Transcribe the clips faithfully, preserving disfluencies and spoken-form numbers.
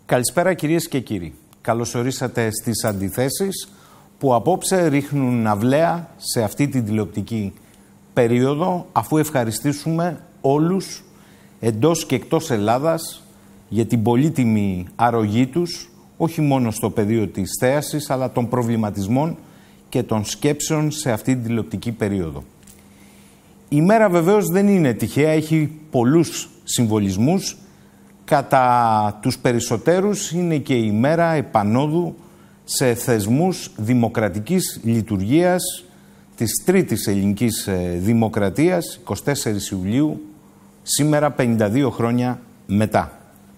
Καλησπέρα κυρίες και κύριοι. Καλώς ορίσατε στις αντιθέσεις που απόψε ρίχνουν αυλαία σε αυτή την τηλεοπτική περίοδο, αφού ευχαριστήσουμε όλους εντός και εκτός Ελλάδας για την πολύτιμη αρρωγή τους, όχι μόνο στο πεδίο της θέασης, αλλά των προβληματισμών και των σκέψεων σε αυτή την τηλεοπτική περίοδο. Η μέρα βεβαίως δεν είναι τυχαία, έχει πολλούς συμβολισμούς. Κατά τους περισσότερους είναι και η μέρα επανόδου σε θεσμούς δημοκρατικής λειτουργίας της Τρίτης Ελληνικής Δημοκρατίας, εικοστή τέταρτη Ιουλίου, σήμερα πενήντα δύο χρόνια μετά.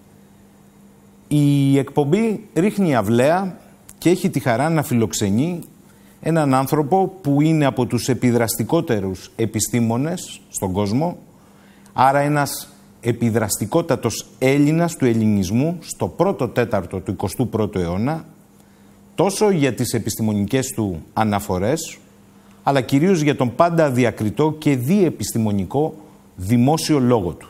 Η εκπομπή ρίχνει αυλαία και έχει τη χαρά να φιλοξενεί έναν άνθρωπο που είναι από τους επιδραστικότερους επιστήμονες στον κόσμο, άρα ένας επιδραστικότατος Έλληνας του ελληνισμού στο πρώτο τέταρτο του εικοστού πρώτου αιώνα, τόσο για τις επιστημονικές του αναφορές, αλλά κυρίως για τον πάντα διακριτό και διεπιστημονικό δημόσιο λόγο του.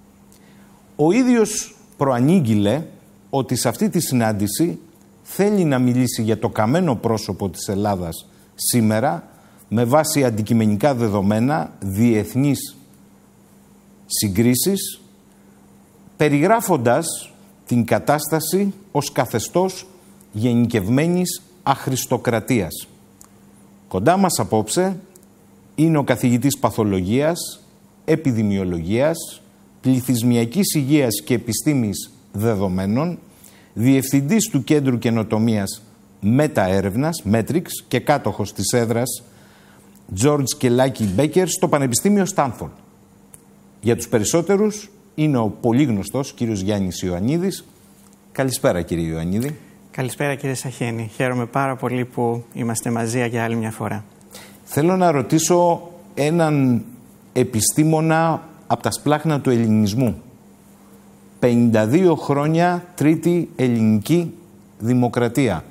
Ο ίδιος προανήγγειλε ότι σε αυτή τη συνάντηση θέλει να μιλήσει για το καμένο πρόσωπο της Ελλάδας σήμερα με βάση αντικειμενικά δεδομένα, διεθνείς συγκρίσεις, περιγράφοντας την κατάσταση ως καθεστώς γενικευμένης αχρηστοκρατίας. Κοντά μας απόψε είναι ο καθηγητής παθολογίας, επιδημιολογίας, πληθυσμιακής υγείας και επιστήμης δεδομένων, διευθυντής του Κέντρου Καινοτομίας Μεταέρευνας, Μέτριξ, και κάτοχος της έδρας George Κελάκη Μπέκερ στο Πανεπιστήμιο Στάνφορντ. Για τους περισσότερους είναι ο πολύ γνωστός κύριος Γιάννης Ιωαννίδης. Καλησπέρα κύριε Ιωαννίδη. Καλησπέρα κύριε Σαχένη. Χαίρομαι πάρα πολύ που είμαστε μαζί για άλλη μια φορά. Θέλω να ρωτήσω έναν επιστήμονα από τα σπλάχνα του ελληνισμού. πενήντα δύο χρόνια Τρίτη Ελληνική Δημοκρατία.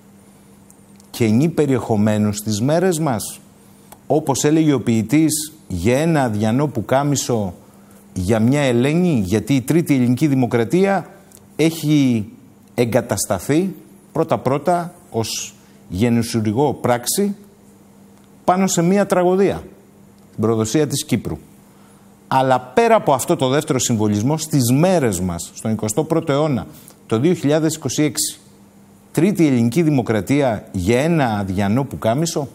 Καινή περιεχομένου στις μέρες μας. Όπως έλεγε ο ποιητής, για ένα αδιανό πουκάμισο για μια Ελένη, γιατί η Τρίτη Ελληνική Δημοκρατία έχει εγκατασταθεί πρώτα-πρώτα ως γενεσιουργό πράξη πάνω σε μια τραγωδία, την προδοσία της Κύπρου. Αλλά πέρα από αυτό το δεύτερο συμβολισμό, στις μέρες μας, στον εικοστό πρώτο αιώνα, το δύο χιλιάδες είκοσι έξι, Τρίτη Ελληνική Δημοκρατία για ένα αδιανό πουκάμισο.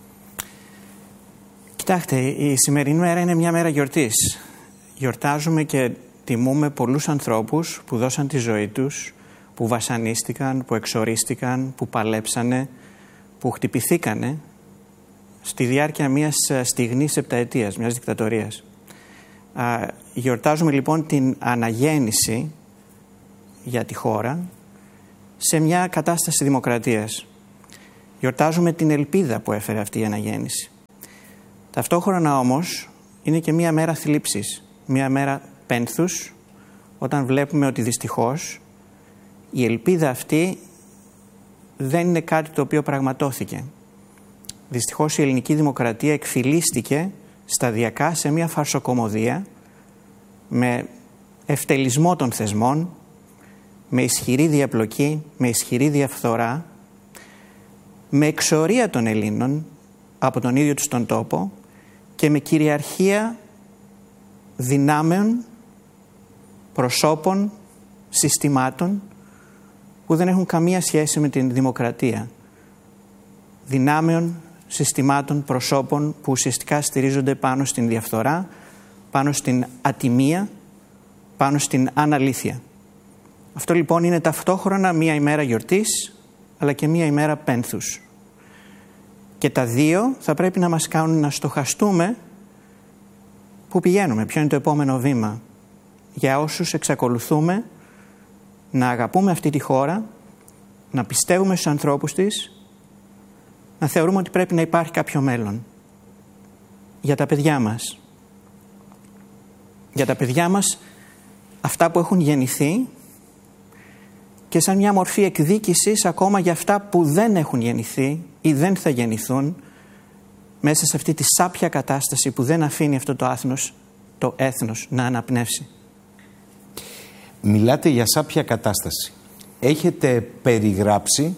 Κοιτάξτε, η σημερινή μέρα είναι μια μέρα γιορτής. Γιορτάζουμε και τιμούμε πολλούς ανθρώπους που δώσαν τη ζωή τους, που βασανίστηκαν, που εξορίστηκαν, που παλέψανε, που χτυπηθήκανε στη διάρκεια μιας στιγνής επταετίας, μιας δικτατορίας. Α, γιορτάζουμε λοιπόν την αναγέννηση για τη χώρα σε μια κατάσταση δημοκρατίας. Γιορτάζουμε την ελπίδα που έφερε αυτή η αναγέννηση. Ταυτόχρονα όμως είναι και μια μέρα θλίψης, μια μέρα πένθους, όταν βλέπουμε ότι δυστυχώς η ελπίδα αυτή δεν είναι κάτι το οποίο πραγματώθηκε. Δυστυχώς η ελληνική δημοκρατία εκφυλίστηκε σταδιακά σε μια φαρσοκομωδία με ευτελισμό των θεσμών, με ισχυρή διαπλοκή, με ισχυρή διαφθορά, με εξορία των Ελλήνων από τον ίδιο τους τον τόπο και με κυριαρχία δυνάμεων, προσώπων, συστημάτων που δεν έχουν καμία σχέση με την δημοκρατία. Δυνάμεων, συστημάτων, προσώπων που ουσιαστικά στηρίζονται πάνω στην διαφθορά, πάνω στην ατιμία, πάνω στην αναλήθεια. Αυτό λοιπόν είναι ταυτόχρονα μία ημέρα γιορτής, αλλά και μία ημέρα πένθους. Και τα δύο θα πρέπει να μας κάνουν να στοχαστούμε πού πηγαίνουμε, ποιο είναι το επόμενο βήμα. Για όσους εξακολουθούμε να αγαπούμε αυτή τη χώρα, να πιστεύουμε στους ανθρώπους της, να θεωρούμε ότι πρέπει να υπάρχει κάποιο μέλλον. Για τα παιδιά μας. Για τα παιδιά μας, αυτά που έχουν γεννηθεί, και σαν μια μορφή εκδίκησης ακόμα για αυτά που δεν έχουν γεννηθεί ή δεν θα γεννηθούν μέσα σε αυτή τη σάπια κατάσταση που δεν αφήνει αυτό το άθνος, το έθνος να αναπνεύσει. Μιλάτε για σάπια κατάσταση. έχετε περιγράψει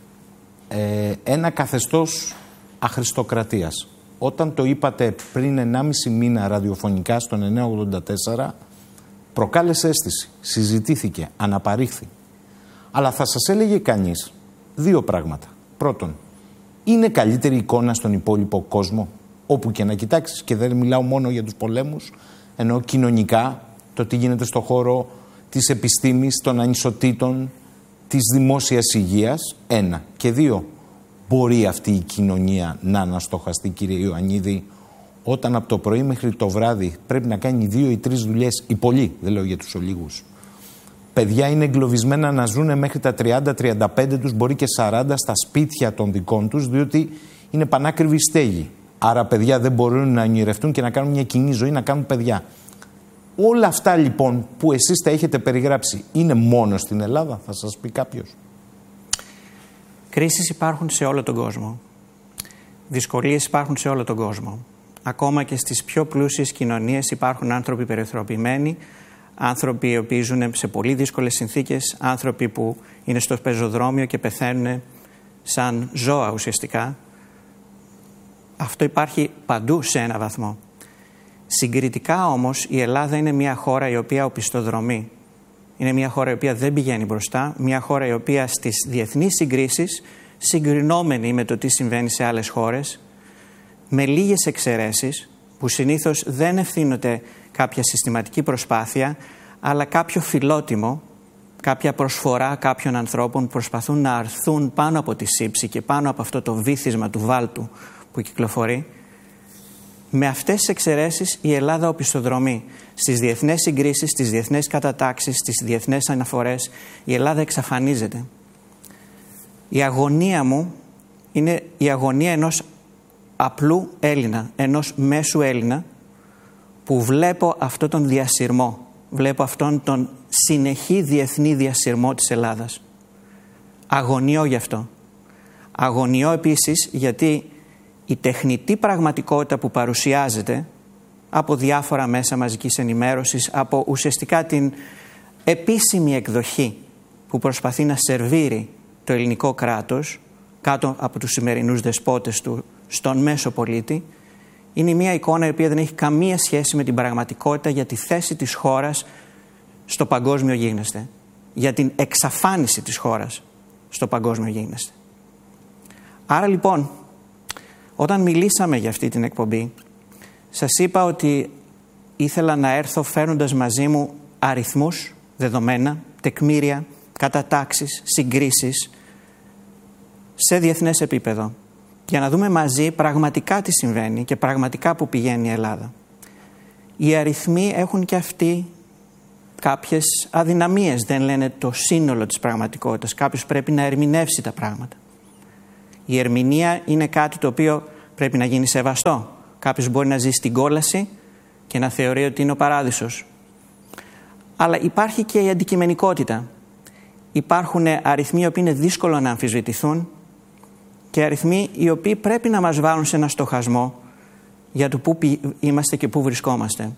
ε, ένα καθεστώς αχριστοκρατίας. Όταν το είπατε πριν ενάμιση μήνα ραδιοφωνικά στον εννιά ογδόντα τέσσερα, προκάλεσε αίσθηση, συζητήθηκε, αναπαρήχθη. Αλλά θα σας έλεγε κανείς δύο πράγματα. Πρώτον, είναι καλύτερη εικόνα στον υπόλοιπο κόσμο, όπου και να κοιτάξεις, και δεν μιλάω μόνο για τους πολέμους, ενώ κοινωνικά, το τι γίνεται στον χώρο της επιστήμης, των ανισοτήτων, της δημόσιας υγείας, ένα. Και δύο, μπορεί αυτή η κοινωνία να αναστοχαστεί, κύριε Ιωαννίδη, όταν από το πρωί μέχρι το βράδυ πρέπει να κάνει δύο ή τρεις δουλειές, οι πολλοί, δεν λέω για τους ολίγους. Παιδιά είναι εγκλωβισμένα να ζουν μέχρι τα τριάντα τριάντα πέντε τους, μπορεί και σαράντα, στα σπίτια των δικών τους, διότι είναι πανάκριβη στέγη. Άρα παιδιά δεν μπορούν να ονειρευτούν και να κάνουν μια κοινή ζωή, να κάνουν παιδιά. Όλα αυτά λοιπόν που εσείς τα έχετε περιγράψει είναι μόνο στην Ελλάδα, θα σας πει κάποιος? Κρίσεις υπάρχουν σε όλο τον κόσμο. Δυσκολίες υπάρχουν σε όλο τον κόσμο. Ακόμα και στις πιο πλούσιες κοινωνίες υπάρχουν άνθρωποι περιθωριοποιημένοι, άνθρωποι οι οποίοι ζουν σε πολύ δύσκολες συνθήκες, άνθρωποι που είναι στο πεζοδρόμιο και πεθαίνουν σαν ζώα ουσιαστικά. Αυτό υπάρχει παντού σε ένα βαθμό. Συγκριτικά όμως η Ελλάδα είναι μια χώρα η οποία οπισθοδρομεί. Είναι μια χώρα η οποία δεν πηγαίνει μπροστά, μια χώρα η οποία στις διεθνείς συγκρίσεις, συγκρινόμενη με το τι συμβαίνει σε άλλες χώρες, με λίγες εξαιρέσεις που συνήθως δεν ευθύνονται κάποια συστηματική προσπάθεια, αλλά κάποιο φιλότιμο, κάποια προσφορά κάποιων ανθρώπων που προσπαθούν να αρθούν πάνω από τη σύψη και πάνω από αυτό το βύθισμα του βάλτου που κυκλοφορεί. Με αυτές τις εξαιρέσεις η Ελλάδα οπισθοδρομεί. Στις διεθνές συγκρίσεις, στις διεθνές κατατάξεις, στις διεθνές αναφορές η Ελλάδα εξαφανίζεται. Η αγωνία μου είναι η αγωνία ενός απλού Έλληνα, ενός μέσου Έλληνα που βλέπω αυτόν τον διασυρμό, βλέπω αυτόν τον συνεχή διεθνή διασυρμό της Ελλάδας. Αγωνιώ γι' αυτό. Αγωνιώ επίσης γιατί η τεχνητή πραγματικότητα που παρουσιάζεται από διάφορα μέσα μαζικής ενημέρωσης, από ουσιαστικά την επίσημη εκδοχή που προσπαθεί να σερβίρει το ελληνικό κράτος κάτω από τους σημερινούς δεσπότες του στον μέσο πολίτη, είναι μια εικόνα η οποία δεν έχει καμία σχέση με την πραγματικότητα για τη θέση της χώρας στο παγκόσμιο γίγνεσθε, για την εξαφάνιση της χώρας στο παγκόσμιο γίγνεσθε. Άρα λοιπόν, όταν μιλήσαμε για αυτή την εκπομπή, σας είπα ότι ήθελα να έρθω φέρνοντας μαζί μου αριθμούς, δεδομένα, τεκμήρια, κατατάξεις, συγκρίσεις σε διεθνές επίπεδο, για να δούμε μαζί πραγματικά τι συμβαίνει και πραγματικά που πηγαίνει η Ελλάδα. Οι αριθμοί έχουν και αυτοί κάποιες αδυναμίες, δεν λένε το σύνολο της πραγματικότητας. Κάποιος πρέπει να ερμηνεύσει τα πράγματα. Η ερμηνεία είναι κάτι το οποίο πρέπει να γίνει σεβαστό. Κάποιος μπορεί να ζει στην κόλαση και να θεωρεί ότι είναι ο παράδεισος. Αλλά υπάρχει και η αντικειμενικότητα. Υπάρχουν αριθμοί οι οποίοι είναι δύσκολο να αμφισβητηθούν και αριθμοί οι οποίοι πρέπει να μας βάλουν σε ένα στοχασμό για το πού είμαστε και πού βρισκόμαστε.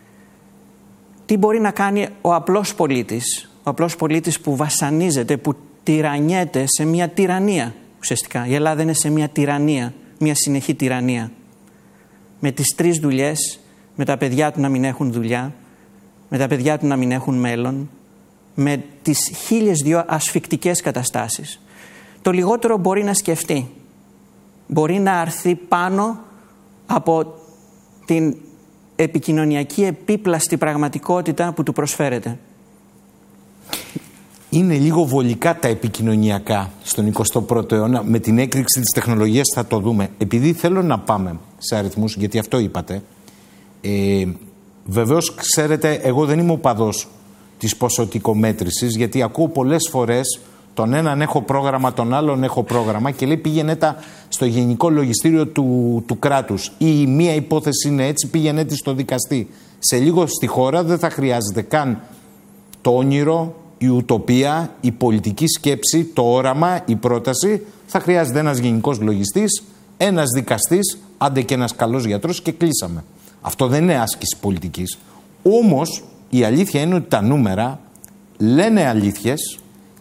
Τι μπορεί να κάνει ο απλός πολίτης, ο απλός πολίτης που βασανίζεται, που τυραννιέται σε μια τυραννία ουσιαστικά. Η Ελλάδα είναι σε μια τυραννία, μια συνεχή τυραννία. Με τις τρεις δουλειές, με τα παιδιά του να μην έχουν δουλειά, με τα παιδιά του να μην έχουν μέλλον, με τις χίλιες δυο ασφικτικές καταστάσεις. Το λιγότερο μπορεί να σκεφτεί. Μπορεί να αρθεί πάνω από την επικοινωνιακή επίπλαστη πραγματικότητα που του προσφέρεται. Είναι λίγο βολικά τα επικοινωνιακά στον εικοστό πρώτο αιώνα. Με την έκρηξη της τεχνολογίας θα το δούμε. Επειδή θέλω να πάμε σε αριθμούς, γιατί αυτό είπατε. Ε, βεβαίως, ξέρετε, εγώ δεν είμαι οπαδός της ποσοτικομέτρησης, γιατί ακούω πολλές φορές τον έναν έχω πρόγραμμα, τον άλλον έχω πρόγραμμα και λέει πήγαινε τα στο γενικό λογιστήριο του, του κράτους, ή η μία υπόθεση είναι έτσι, πήγαινε τη στο δικαστή. Σε λίγο στη χώρα δεν θα χρειάζεται καν το όνειρο, η ουτοπία, η πολιτική σκέψη, το όραμα, η πρόταση. Θα χρειάζεται ένας γενικός λογιστής, ένας δικαστής, άντε και ένας καλός γιατρός και κλείσαμε. Αυτό δεν είναι άσκηση πολιτικής. Όμως η αλήθεια είναι ότι τα νούμερα λένε αλήθειες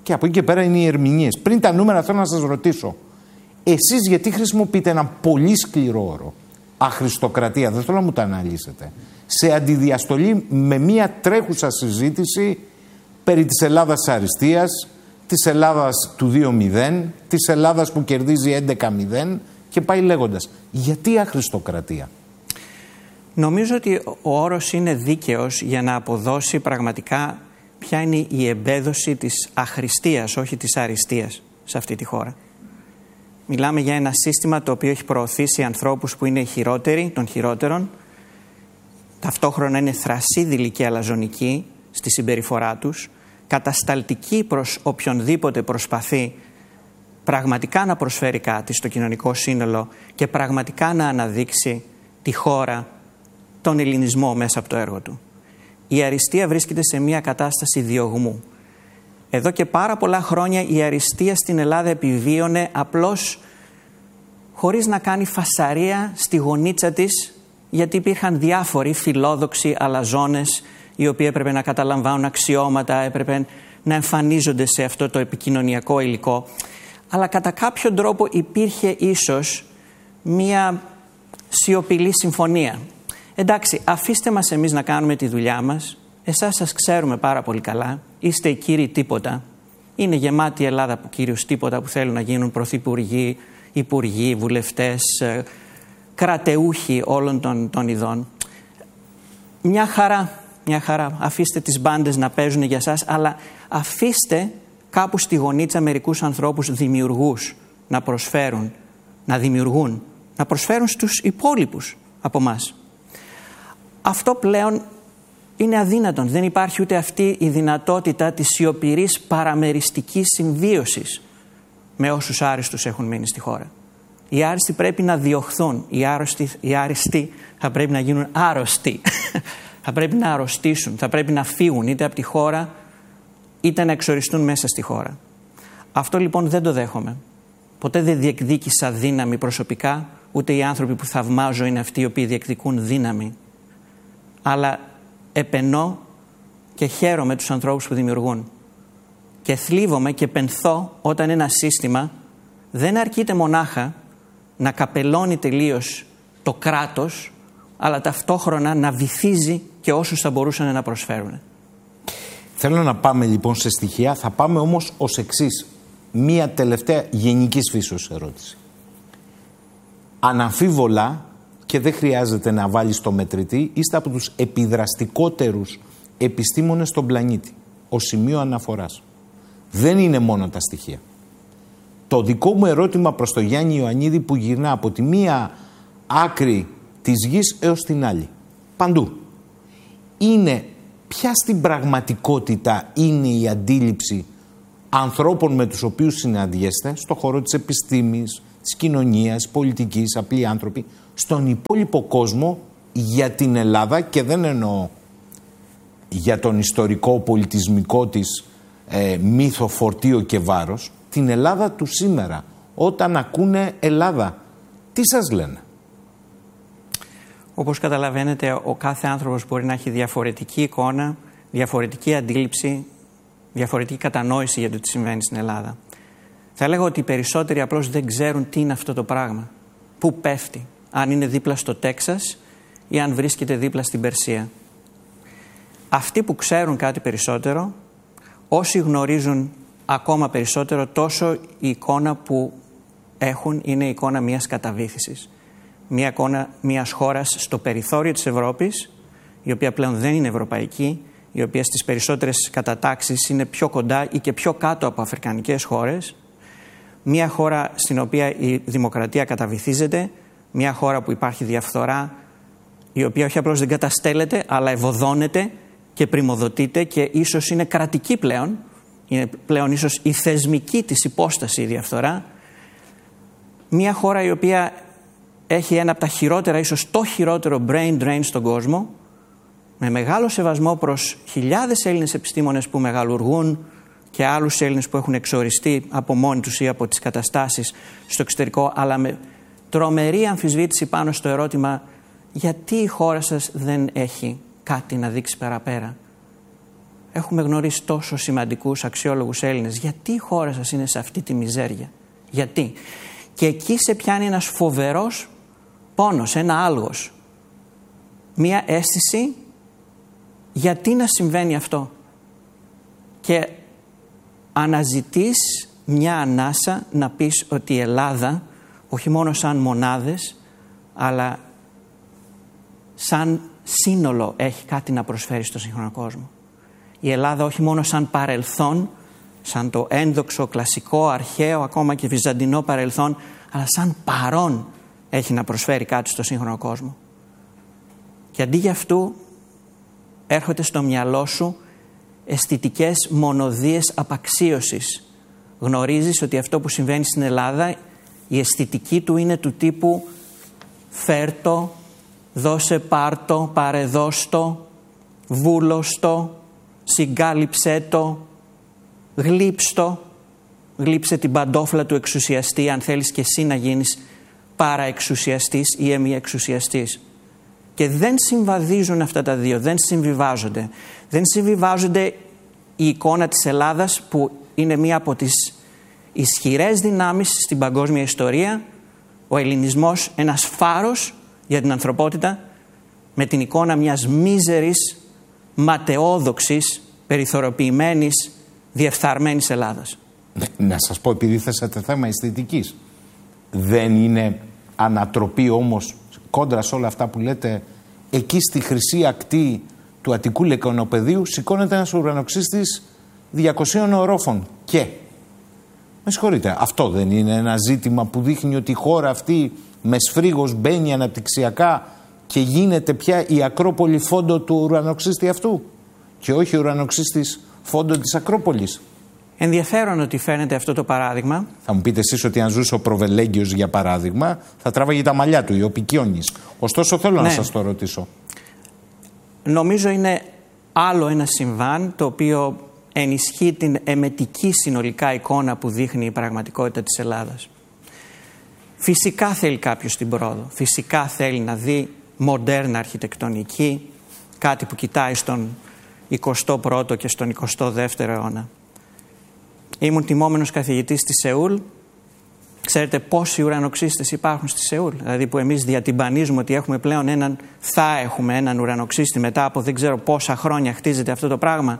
Και από εκεί και πέρα είναι οι ερμηνείες. Πριν τα νούμερα θέλω να σας ρωτήσω, εσείς γιατί χρησιμοποιείτε ένα πολύ σκληρό όρο, αχρηστοκρατία, δεν θέλω να μου το αναλύσετε, σε αντιδιαστολή με μια τρέχουσα συζήτηση περί της Ελλάδας της αριστείας, της Ελλάδας του δύο μηδέν, της Ελλάδας που κερδίζει έντεκα μηδέν και πάει λέγοντας. Γιατί αχρηστοκρατία? Νομίζω ότι ο όρος είναι δίκαιος για να αποδώσει πραγματικά ποια είναι η εμπέδωση της αχρηστίας, όχι της αριστείας σε αυτή τη χώρα. Μιλάμε για ένα σύστημα το οποίο έχει προωθήσει ανθρώπους που είναι οι χειρότεροι των χειρότερων, ταυτόχρονα είναι θρασίδηλοι και αλαζονικοί στη συμπεριφορά τους, κατασταλτικοί προς οποιονδήποτε προσπαθεί πραγματικά να προσφέρει κάτι στο κοινωνικό σύνολο και πραγματικά να αναδείξει τη χώρα, τον ελληνισμό μέσα από το έργο του. Η αριστεία βρίσκεται σε μια κατάσταση διωγμού. Εδώ και πάρα πολλά χρόνια η αριστεία στην Ελλάδα επιβίωνε απλώς χωρίς να κάνει φασαρία στη γωνίτσα της, γιατί υπήρχαν διάφοροι φιλόδοξοι αλαζόνες οι οποίοι έπρεπε να καταλαμβάνουν αξιώματα, έπρεπε να εμφανίζονται σε αυτό το επικοινωνιακό υλικό. Αλλά κατά κάποιον τρόπο υπήρχε ίσως μία σιωπηλή συμφωνία. Εντάξει, αφήστε μας εμείς να κάνουμε τη δουλειά μας. Εσάς σας ξέρουμε πάρα πολύ καλά. Είστε οι κύριοι τίποτα. Είναι γεμάτη η Ελλάδα από κύριους τίποτα που θέλουν να γίνουν πρωθυπουργοί, υπουργοί, βουλευτές, κρατεούχοι όλων των, των ειδών. Μια χαρά, μια χαρά. Αφήστε τις μπάντες να παίζουν για σας, αλλά αφήστε κάπου στη γωνίτσα μερικούς ανθρώπους δημιουργούς να προσφέρουν, να δημιουργούν, να προσφέρουν στους υπόλοιπους από μας. Αυτό πλέον είναι αδύνατον. Δεν υπάρχει ούτε αυτή η δυνατότητα της σιωπηρής παραμεριστικής συμβίωσης με όσους άριστους έχουν μείνει στη χώρα. Οι άριστοι πρέπει να διωχθούν. Οι, άρρωστοι, οι άριστοι θα πρέπει να γίνουν άρρωστοι. Θα πρέπει να αρρωστήσουν. Θα πρέπει να φύγουν είτε από τη χώρα είτε να εξοριστούν μέσα στη χώρα. Αυτό λοιπόν δεν το δέχομαι. Ποτέ δεν διεκδίκησα δύναμη προσωπικά, ούτε οι άνθρωποι που θαυμάζω είναι αυτοί οι οποίοι διεκδικούν δύναμη. Αλλά επενώ και χαίρομαι τους ανθρώπους που δημιουργούν. Και θλίβομαι και πενθώ όταν ένα σύστημα δεν αρκείται μονάχα να καπελώνει τελείως το κράτος, αλλά ταυτόχρονα να βυθίζει και όσους θα μπορούσαν να προσφέρουν. Θέλω να πάμε λοιπόν σε στοιχεία, θα πάμε όμως ως εξής. Μία τελευταία γενικής φύσεως ερώτηση. Αναμφίβολα, και δεν χρειάζεται να βάλεις το μετρητή, είστε από τους επιδραστικότερους επιστήμονες στον πλανήτη. Ως σημείο αναφοράς. Δεν είναι μόνο τα στοιχεία. Το δικό μου ερώτημα προς τον Γιάννη Ιωαννίδη που γυρνά από τη μία άκρη της γης έως την άλλη, παντού, είναι ποια στην πραγματικότητα είναι η αντίληψη ανθρώπων με τους οποίους συναντιέστε στον χώρο της επιστήμης, της κοινωνίας, πολιτικής, απλοί άνθρωποι, στον υπόλοιπο κόσμο για την Ελλάδα, και δεν εννοώ για τον ιστορικό πολιτισμικό της ε, μύθο, φορτίο και βάρος, την Ελλάδα του σήμερα. Όταν ακούνε Ελλάδα, τι σας λένε? Όπως καταλαβαίνετε, ο κάθε άνθρωπος μπορεί να έχει διαφορετική εικόνα, διαφορετική αντίληψη, διαφορετική κατανόηση για το τι συμβαίνει στην Ελλάδα. Θα έλεγα ότι οι περισσότεροι απλώς δεν ξέρουν τι είναι αυτό το πράγμα. Πού πέφτει, αν είναι δίπλα στο Τέξας ή αν βρίσκεται δίπλα στην Περσία. Αυτοί που ξέρουν κάτι περισσότερο, όσοι γνωρίζουν ακόμα περισσότερο, τόσο η εικόνα που έχουν είναι η εικόνα μιας καταβήθησης. Μια εικόνα μιας χώρας στο περιθώριο της Ευρώπης, η οποία πλέον δεν είναι ευρωπαϊκή, η οποία στις περισσότερες κατατάξεις είναι πιο κοντά ή και πιο κάτω από αφρικανικές χώρες. Μια χώρα στην οποία η δημοκρατία καταβυθίζεται, μια χώρα που υπάρχει διαφθορά, η οποία όχι απλώς δεν καταστέλλεται, αλλά ευωδώνεται και πριμοδοτείται και ίσως είναι κρατική πλέον, είναι πλέον ίσως η θεσμική της υπόσταση η διαφθορά. Μια χώρα η οποία έχει ένα από τα χειρότερα, ίσως το χειρότερο brain drain στον κόσμο, με μεγάλο σεβασμό προς χιλιάδες Έλληνες επιστήμονες που μεγαλουργούν και άλλους Έλληνες που έχουν εξοριστεί από μόνοι τους ή από τις καταστάσεις στο εξωτερικό, αλλά με τρομερή αμφισβήτηση πάνω στο ερώτημα γιατί η χώρα σας δεν έχει κάτι να δείξει παραπέρα. έχουμε γνωρίσει τόσο σημαντικούς, αξιόλογους Έλληνες. Γιατί η χώρα σας είναι σε αυτή τη μιζέρια? Γιατί? Και εκεί σε πιάνει ένας φοβερός πόνος, ένα άλγος. Μία αίσθηση γιατί να συμβαίνει αυτό. Και αναζητείς μια ανάσα να πεις ότι η Ελλάδα, όχι μόνο σαν μονάδες, αλλά σαν σύνολο έχει κάτι να προσφέρει στο σύγχρονο κόσμο. Η Ελλάδα όχι μόνο σαν παρελθόν, σαν το ένδοξο, κλασικό, αρχαίο, ακόμα και βυζαντινό παρελθόν, αλλά σαν παρόν έχει να προσφέρει κάτι στο σύγχρονο κόσμο. Και αντί για αυτού έρχονται στο μυαλό σου αισθητικές μονοδίες απαξίωσης. Γνωρίζεις ότι αυτό που συμβαίνει στην Ελλάδα, η αισθητική του είναι του τύπου φέρτο, δώσε πάρτο, παρεδώστο, βούλωστο, συγκάλυψέ το, γλύψτο, γλύψε την παντόφλα του εξουσιαστή αν θέλεις και εσύ να γίνεις παραεξουσιαστής ή εμιεξουσιαστής. Και δεν συμβαδίζουν αυτά τα δύο, δεν συμβιβάζονται. Δεν συμβιβάζονται η εικόνα της Ελλάδας που είναι μία από τις ισχυρές δυνάμεις στην παγκόσμια ιστορία, ο ελληνισμός ένας φάρος για την ανθρωπότητα, με την εικόνα μιας μίζερης, ματαιόδοξης, περιθωριοποιημένης, διεφθαρμένης Ελλάδας. Να σας πω, επειδή θέσατε θέμα αισθητικής, δεν είναι ανατροπή όμως κόντρα σε όλα αυτά που λέτε, εκεί στη χρυσή ακτή του Αττικού Λεκανοπεδίου σηκώνεται ένας ουρανοξύστης διακοσίων ορόφων και με συγχωρείτε, αυτό δεν είναι ένα ζήτημα που δείχνει ότι η χώρα αυτή με σφρίγος μπαίνει αναπτυξιακά και γίνεται πια η Ακρόπολη φόντο του ουρανοξύστη αυτού και όχι ουρανοξύστης φόντο της Ακρόπολης? Ενδιαφέρον ότι φαίνεται αυτό το παράδειγμα. Θα μου πείτε εσείς ότι αν ζούσε ο Προβελέγγιος για παράδειγμα θα τράβαγε τα μαλλιά του, η Οπικιόνης. Ωστόσο θέλω ναι. να σας το ρωτήσω. Νομίζω είναι άλλο ένα συμβάν το οποίο ενισχύει την εμετική συνολικά εικόνα που δείχνει η πραγματικότητα της Ελλάδας. Φυσικά θέλει κάποιος την πρόοδο. Φυσικά θέλει να δει μοντέρνα αρχιτεκτονική, κάτι που κοιτάει στον εικοστό πρώτο και στον εικοστό δεύτερο αιώνα. Ήμουν τιμόμενος καθηγητής στη Σεούλ. Ξέρετε πόσοι ουρανοξύστες υπάρχουν στη Σεούλ? Δηλαδή που εμείς διατυμπανίζουμε ότι έχουμε πλέον έναν, θα έχουμε έναν ουρανοξύστη μετά από δεν ξέρω πόσα χρόνια χτίζεται αυτό το πράγμα.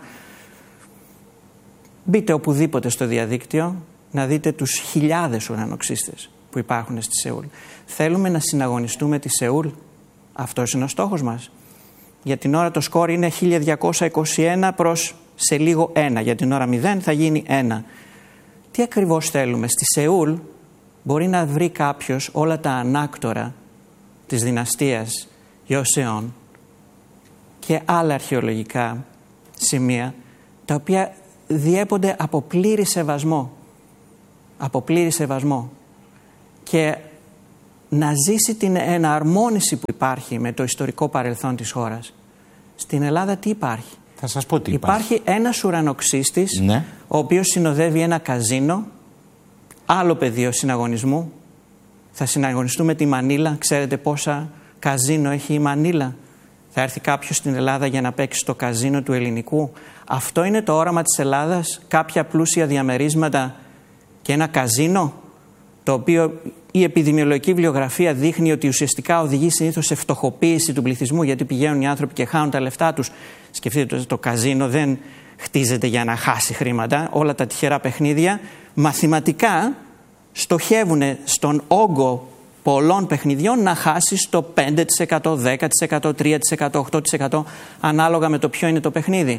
Μπείτε οπουδήποτε στο διαδίκτυο να δείτε τους χιλιάδες ουρανοξύστες που υπάρχουν στη Σεούλ. Θέλουμε να συναγωνιστούμε τη Σεούλ. Αυτός είναι ο στόχος μας. Για την ώρα το σκορ είναι χίλια διακόσια είκοσι ένα προς σε λίγο ένα. Για την ώρα μηδέν θα γίνει ένα. Τι ακριβώς θέλουμε? Στη Σεούλ μπορεί να βρει κάποιος όλα τα ανάκτορα της δυναστείας Ιωσεών και άλλα αρχαιολογικά σημεία τα οποία διέπονται από πλήρη σεβασμό. Από πλήρη σεβασμό. Και να ζήσει την εναρμόνιση που υπάρχει με το ιστορικό παρελθόν της χώρας. Στην Ελλάδα τι υπάρχει? Θα σας πω τι υπάρχει. Υπάρχει ένας ουρανοξύστης, ναι. ο οποίος συνοδεύει ένα καζίνο, άλλο πεδίο συναγωνισμού. Θα συναγωνιστούμε τη Μανίλα. Ξέρετε πόσα καζίνο έχει η Μανίλα? Θα έρθει κάποιος στην Ελλάδα για να παίξει στο καζίνο του ελληνικού. Αυτό είναι το όραμα της Ελλάδας? Κάποια πλούσια διαμερίσματα και ένα καζίνο, το οποίο η επιδημιολογική βιβλιογραφία δείχνει ότι ουσιαστικά οδηγεί συνήθως σε φτωχοποίηση του πληθυσμού, γιατί πηγαίνουν οι άνθρωποι και χάνουν τα λεφτά τους. Σκεφτείτε ότι το καζίνο δεν χτίζεται για να χάσει χρήματα. Όλα τα τυχερά παιχνίδια μαθηματικά στοχεύουν στον όγκο πολλών παιχνιδιών να χάσει το πέντε τοις εκατό, δέκα τοις εκατό, τρία τοις εκατό, οκτώ τοις εκατό ανάλογα με το ποιο είναι το παιχνίδι.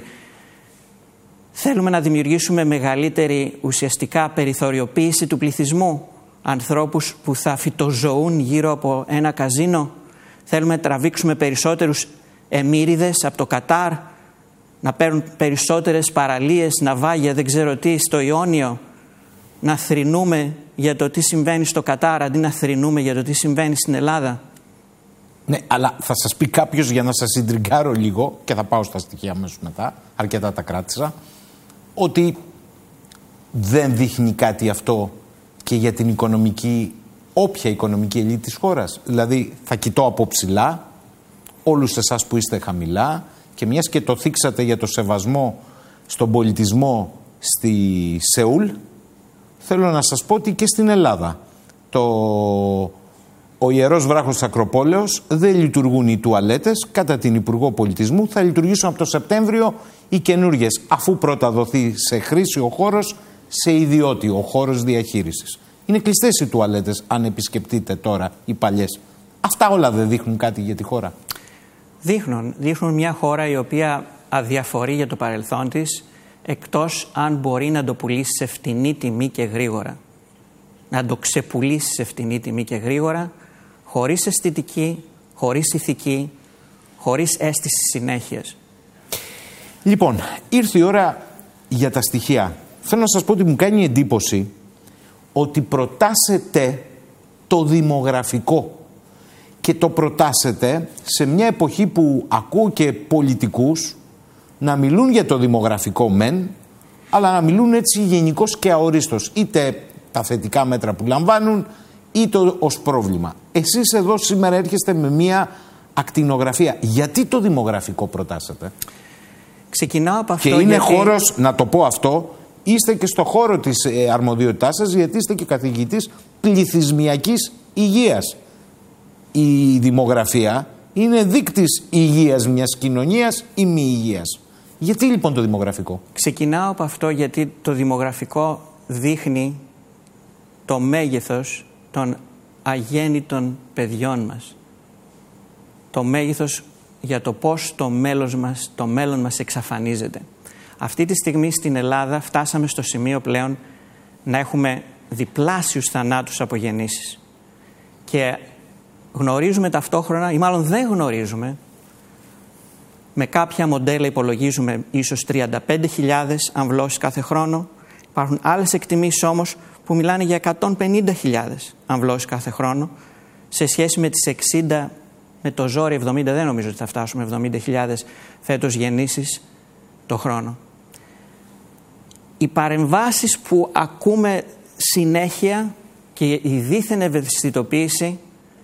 Θέλουμε να δημιουργήσουμε μεγαλύτερη ουσιαστικά περιθωριοποίηση του πληθυσμού, ανθρώπους που θα φυτοζωούν γύρω από ένα καζίνο. Θέλουμε να τραβήξουμε περισσότερους εμμύριδες από το Κατάρ, να παίρνουν περισσότερες παραλίες, ναυάγια, δεν ξέρω τι, στο Ιόνιο, να θρηνούμε για το τι συμβαίνει στο Κατάρ αντί να θρηνούμε για το τι συμβαίνει στην Ελλάδα. Ναι, αλλά θα σας πει κάποιος, για να σας συντριγκάρω λίγο, και θα πάω στα στοιχεία αμέσως μετά, αρκετά τα κράτησα, ότι δεν δείχνει κάτι αυτό και για την οικονομική, όποια οικονομική ελίτ της χώρας. Δηλαδή θα κοιτώ από ψηλά όλους εσάς που είστε χαμηλά, και μιας και το θίξατε για το σεβασμό στον πολιτισμό στη Σεούλ, θέλω να σας πω ότι και στην Ελλάδα το... ο Ιερός Βράχος Ακροπόλεως δεν λειτουργούν οι τουαλέτες. Κατά την Υπουργό Πολιτισμού θα λειτουργήσουν από το Σεπτέμβριο οι καινούργιες, αφού πρώτα δοθεί σε χρήση ο χώρος σε ιδιώτη, ο χώρος διαχείρισης. Είναι κλειστές οι τουαλέτες, αν επισκεπτείτε τώρα οι παλιές. Αυτά όλα δεν δείχνουν κάτι για τη χώρα? Δείχνουν. Δείχνουν μια χώρα η οποία αδιαφορεί για το παρελθόν της, εκτός αν μπορεί να το πουλήσει σε φτηνή τιμή και γρήγορα. Να το ξεπουλήσει σε φτηνή τιμή και γρήγορα, χωρίς αισθητική, χωρίς ηθική, χωρίς αίσθηση συνέχειας. Λοιπόν, ήρθε η ώρα για τα στοιχεία. Θέλω να σας πω ότι μου κάνει εντύπωση ότι προτάσετε το δημογραφικό. Και το προτάσετε σε μια εποχή που ακούω και πολιτικούς να μιλούν για το δημογραφικό μεν, αλλά να μιλούν έτσι γενικώς και αορίστως. Είτε τα θετικά μέτρα που λαμβάνουν, είτε ως πρόβλημα. Εσείς εδώ σήμερα έρχεστε με μια ακτινογραφία. Γιατί το δημογραφικό προτάσετε? Ξεκινάω από αυτό. Και είναι γιατί... χώρος, να το πω αυτό, είστε και στο χώρο της ε, αρμοδιότητάς σας, γιατί είστε και καθηγητής πληθυσμιακής υγείας. Η δημογραφία είναι δείκτης υγείας μιας κοινωνίας ή μη υγείας. Γιατί λοιπόν το δημογραφικό? Ξεκινάω από αυτό γιατί το δημογραφικό δείχνει το μέγεθος των αγέννητων παιδιών μας. Το μέγεθος για το πώς το μέλλον μας, το μέλλον μας εξαφανίζεται. Αυτή τη στιγμή στην Ελλάδα φτάσαμε στο σημείο πλέον να έχουμε διπλάσιους θανάτους από γεννήσεις. Και γνωρίζουμε ταυτόχρονα, ή μάλλον δεν γνωρίζουμε, με κάποια μοντέλα υπολογίζουμε ίσως τριάντα πέντε χιλιάδες αμβλώσεις κάθε χρόνο. Υπάρχουν άλλες εκτιμήσεις όμως που μιλάνε για εκατόν πενήντα χιλιάδες αμβλώσεις κάθε χρόνο. Σε σχέση με τις εξήντα, με το ζόρι εβδομήντα, δεν νομίζω ότι θα φτάσουμε εβδομήντα χιλιάδες φέτος γεννήσεις το χρόνο. Οι παρεμβάσεις που ακούμε συνέχεια και η δίθεν ευαισθητοποίηση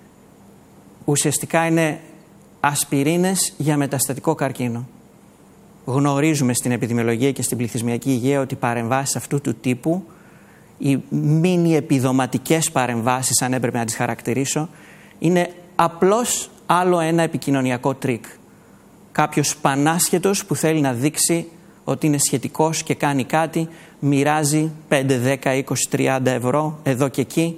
ουσιαστικά είναι ασπιρίνες για μεταστατικό καρκίνο. Γνωρίζουμε στην επιδημιολογία και στην πληθυσμιακή υγεία ότι παρεμβάσεις αυτού του τύπου, οι μίνι επιδοματικές παρεμβάσεις, αν έπρεπε να τις χαρακτηρίσω, είναι απλώς άλλο ένα επικοινωνιακό τρίκ. Κάποιος πανάσχετος που θέλει να δείξει ότι είναι σχετικός και κάνει κάτι, μοιράζει πέντε, δέκα, είκοσι, τριάντα ευρώ εδώ και εκεί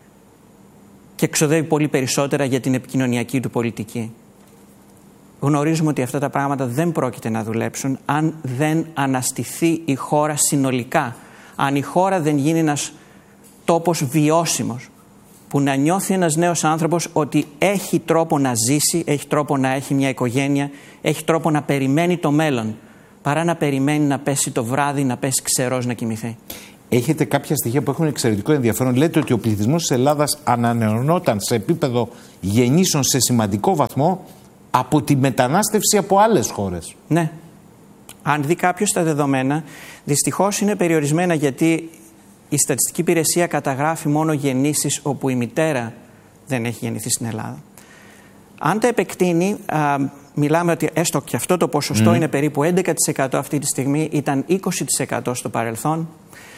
και ξοδεύει πολύ περισσότερα για την επικοινωνιακή του πολιτική. Γνωρίζουμε ότι αυτά τα πράγματα δεν πρόκειται να δουλέψουν αν δεν αναστηθεί η χώρα συνολικά. Αν η χώρα δεν γίνει ένας τόπος βιώσιμος, που να νιώθει ένας νέος άνθρωπος ότι έχει τρόπο να ζήσει, έχει τρόπο να έχει μια οικογένεια, έχει τρόπο να περιμένει το μέλλον, παρά να περιμένει να πέσει το βράδυ, να πέσει ξερός να κοιμηθεί. Έχετε κάποια στοιχεία που έχουν εξαιρετικό ενδιαφέρον. Λέτε ότι ο πληθυσμός της Ελλάδας ανανεωνόταν σε επίπεδο γεννήσεων σε σημαντικό βαθμό από τη μετανάστευση από άλλες χώρες. Ναι. Αν δει κάποιος τα δεδομένα, δυστυχώς είναι περιορισμένα, γιατί η Στατιστική Υπηρεσία καταγράφει μόνο γεννήσεις όπου η μητέρα δεν έχει γεννηθεί στην Ελλάδα. Αν τα επεκτείνει, α, μιλάμε ότι έστω και αυτό το ποσοστό mm. είναι περίπου έντεκα τοις εκατό αυτή τη στιγμή, ήταν είκοσι τοις εκατό στο παρελθόν.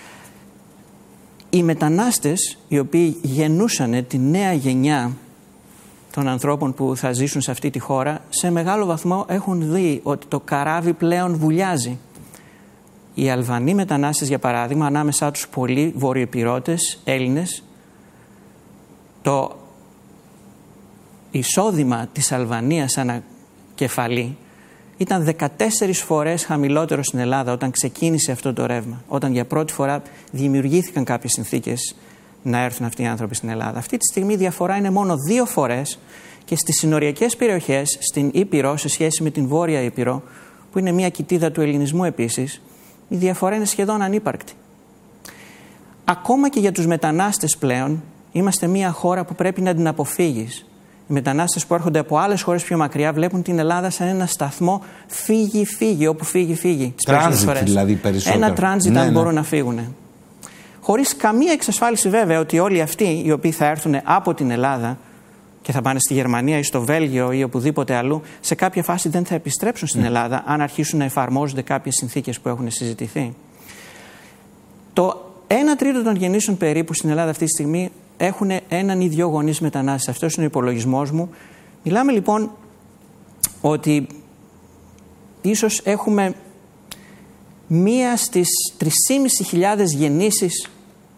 Οι μετανάστες οι οποίοι γεννούσαν τη νέα γενιά των ανθρώπων που θα ζήσουν σε αυτή τη χώρα, σε μεγάλο βαθμό έχουν δει ότι το καράβι πλέον βουλιάζει. Οι Αλβανοί μετανάστες, για παράδειγμα, ανάμεσά τους πολλοί βορειοεπιρώτες, Έλληνες, το εισόδημα της Αλβανίας ανά κεφαλή ήταν δεκατέσσερις φορές χαμηλότερο στην Ελλάδα όταν ξεκίνησε αυτό το ρεύμα. Όταν για πρώτη φορά δημιουργήθηκαν κάποιες συνθήκες να έρθουν αυτοί οι άνθρωποι στην Ελλάδα. Αυτή τη στιγμή η διαφορά είναι μόνο δύο φορές, και στις συνοριακές περιοχές, στην Ήπειρο, σε σχέση με την Βόρεια Ήπειρο, που είναι μια κοιτίδα του ελληνισμού επίσης, η διαφορά είναι σχεδόν ανύπαρκτη. Ακόμα και για τους μετανάστες πλέον, είμαστε μια χώρα που πρέπει να την αποφύγεις. Οι μετανάστες που έρχονται από άλλες χώρες πιο μακριά βλέπουν την Ελλάδα σαν ένα σταθμό φύγει, φύγει, όπου φύγει, φύγει. Τράνζιτ δηλαδή περισσότερο. Ένα τράνζιτ ναι, αν ναι. μπορούν να φύγουν. Χωρίς καμία εξασφάλιση βέβαια ότι όλοι αυτοί οι οποίοι θα έρθουν από την Ελλάδα και θα πάνε στη Γερμανία ή στο Βέλγιο ή οπουδήποτε αλλού, σε κάποια φάση δεν θα επιστρέψουν στην Ελλάδα αν αρχίσουν να εφαρμόζονται κάποιες συνθήκες που έχουν συζητηθεί. Το ένα τρίτο των γεννήσεων περίπου στην Ελλάδα αυτή τη στιγμή έχουν έναν ή δυο γονείς μετανάστες. Αυτός είναι ο υπολογισμός μου. Μιλάμε λοιπόν ότι ίσως έχουμε μία στις τρεις χιλιάδες πεντακόσιες γεννήσεις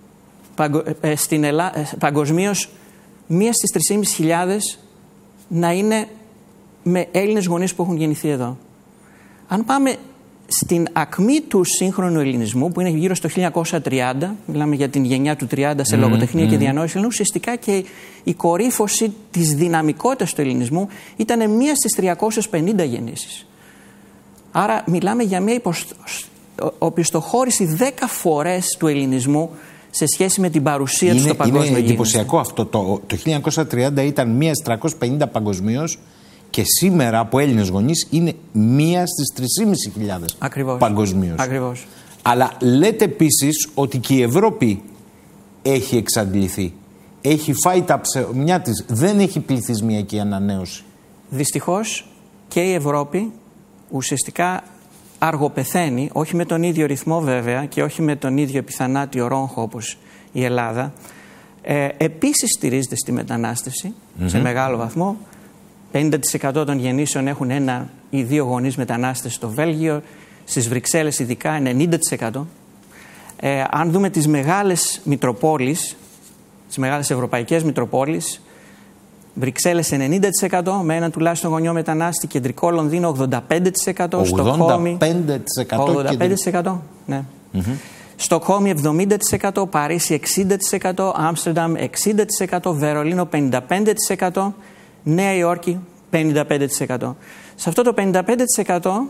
στην Ελλάδα, παγκοσμίως, μία στις τρεις χιλιάδες πεντακόσιες να είναι με Έλληνες γονείς που έχουν γεννηθεί εδώ. Αν πάμε στην ακμή του σύγχρονου ελληνισμού, που είναι γύρω στο χίλια εννιακόσια τριάντα, μιλάμε για την γενιά του τριάντα σε mm, λογοτεχνία mm. και διανόηση, ενώ ουσιαστικά και η κορύφωση της δυναμικότητας του ελληνισμού ήταν μία στις τριακόσιες πενήντα γεννήσεις. Άρα μιλάμε για μία οπισθοχώρηση δέκα φορές του ελληνισμού σε σχέση με την παρουσία είναι, του στο παγκόσμιο γίγνεσθε. Είναι εντυπωσιακό αυτό. Το, το χίλια εννιακόσια τριάντα ήταν μία στις τριακόσιες πενήντα παγκοσμίως και σήμερα από Έλληνες γονείς είναι μία στις τρεις χιλιάδες πεντακόσιες παγκοσμίως. Ακριβώς. Αλλά λέτε επίσης ότι και η Ευρώπη έχει εξαντληθεί. Έχει φάει τα ψωμιά της. Δεν έχει πληθυσμιακή ανανέωση. Δυστυχώς και η Ευρώπη ουσιαστικά αργοπεθαίνει, όχι με τον ίδιο ρυθμό βέβαια και όχι με τον ίδιο επιθανάτιο ρόγχο όπως η Ελλάδα. Ε, επίσης στηρίζεται στη μετανάστευση mm-hmm. σε μεγάλο βαθμό. πενήντα τοις εκατό των γεννήσεων έχουν ένα ή δύο γονείς μετανάστες στο Βέλγιο, στις Βρυξέλλες ειδικά ενενήντα τοις εκατό. Ε, αν δούμε τις μεγάλες μητροπόλεις, τις μεγάλες ευρωπαϊκές μητροπόλεις, Βρυξέλλες ενενήντα τοις εκατό με έναν τουλάχιστον γονιό μετανάστη, κεντρικό Λονδίνο ογδόντα πέντε τοις εκατό, Στοκχόλμη ογδόντα πέντε τοις εκατό, ογδόντα πέντε τοις εκατό ναι. Mm-hmm. Στοκχόλμη εβδομήντα τοις εκατό, Παρίσι εξήντα τοις εκατό, Άμστερνταμ εξήντα τοις εκατό, Βερολίνο πενήντα πέντε τοις εκατό, Νέα Υόρκη πενήντα πέντε τοις εκατό. Σε αυτό το πενήντα πέντε τοις εκατό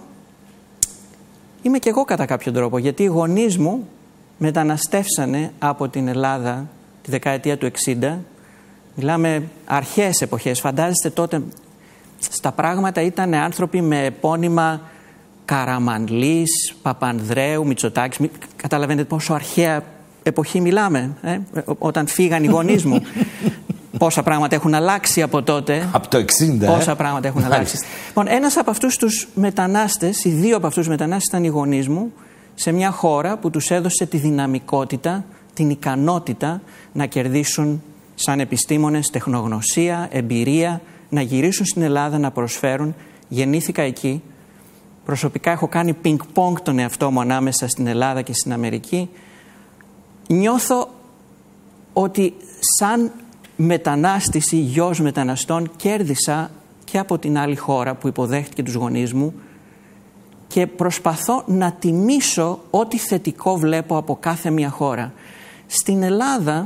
είμαι και εγώ κατά κάποιο τρόπο, γιατί οι γονείς μου μεταναστεύσανε από την Ελλάδα τη δεκαετία του εξήντα. Μιλάμε αρχαίες εποχές. Φαντάζεστε τότε στα πράγματα ήταν άνθρωποι με επώνυμα Καραμανλής, Παπανδρέου, Μητσοτάκης. Καταλαβαίνετε πόσο αρχαία εποχή μιλάμε, ε? Όταν φύγαν οι γονείς μου. Πόσα πράγματα έχουν αλλάξει από τότε. Από το εξήντα. Πόσα ε? πράγματα έχουν αλλάξει. Λοιπόν, ένας από αυτούς τους μετανάστες, οι δύο από αυτούς τους μετανάστες ήταν οι γονείς μου, σε μια χώρα που τους έδωσε τη δυναμικότητα, την ικανότητα να κερδίσουν σαν επιστήμονες τεχνογνωσία, εμπειρία, να γυρίσουν στην Ελλάδα να προσφέρουν. Γεννήθηκα εκεί. Προσωπικά έχω κάνει πινκ-πονγκ τον εαυτό μου ανάμεσα στην Ελλάδα και στην Αμερική. Νιώθω ότι σαν μετανάστης ή γιος μεταναστών κέρδισα και από την άλλη χώρα που υποδέχτηκε τους γονείς μου και προσπαθώ να τιμήσω ό,τι θετικό βλέπω από κάθε μια χώρα. Στην Ελλάδα,